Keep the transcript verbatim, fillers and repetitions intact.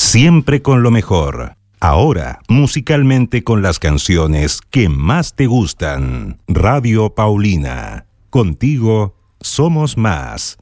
Siempre con lo mejor. Ahora, musicalmente con las canciones que más te gustan. Radio Paulina. Contigo somos más.